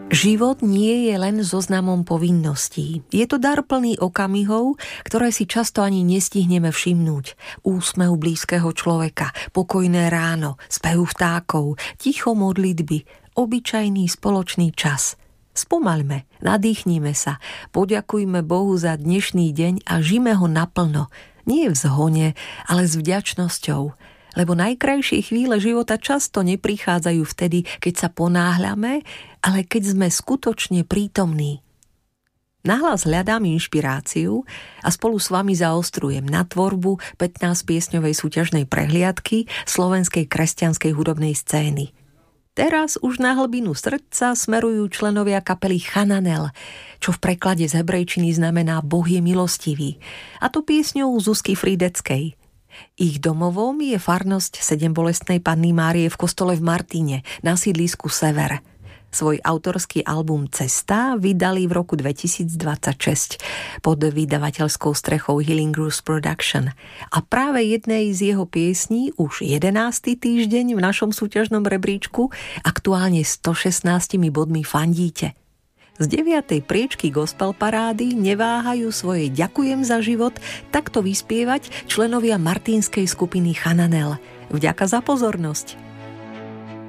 Život nie je len zoznamom povinností. Je to dar plný okamihov, ktoré si často ani nestihneme všimnúť. Úsmev blízkeho človeka, pokojné ráno, spev vtákov, ticho modlitby, obyčajný spoločný čas. Spomaľme, nadýchnime sa, poďakujme Bohu za dnešný deň a žime ho naplno. Nie v zhone, ale s vďačnosťou. Lebo najkrajšie chvíle života často neprichádzajú vtedy, keď sa ponáhľame, ale keď sme skutočne prítomní. Nahlas hľadám inšpiráciu a spolu s vami zaostrujem na tvorbu 15-piesňovej súťažnej prehliadky slovenskej kresťanskej hudobnej scény. Teraz už na hlbinu srdca smerujú členovia kapely Chananel, čo v preklade z hebrejčiny znamená Boh je milostivý, a to piesňou Zuzky Frýdeckej. Ich domovom je farnosť Sedembolestnej Panny Márie v kostole v Martine na sídlisku Sever. Svoj autorský album Cesta vydali v roku 2026 pod vydavateľskou strechou Healing Grooves Production. A práve jednej z jeho piesní už 11. týždeň v našom súťažnom rebríčku aktuálne 116 bodmi fandíte. Z 9. priečky gospel parády neváhajú svoje Ďakujem za život takto vyspievať členovia martínskej skupiny Chananel. Vďaka za pozornosť.